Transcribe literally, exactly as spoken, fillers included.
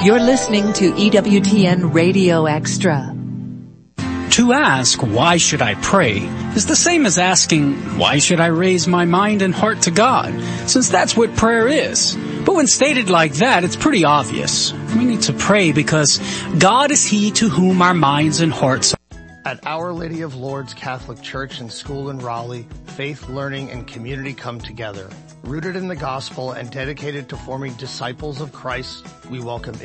You're listening to E W T N Radio Extra. To ask, why should I pray, is the same as asking, why should I raise my mind and heart to God, since that's what prayer is. But when stated like that, it's pretty obvious. We need to pray because God is He to whom our minds and hearts are. At Our Lady of Lourdes Catholic Church and School in Raleigh, faith, learning, and community come together. Rooted in the gospel and dedicated to forming disciples of Christ, we welcome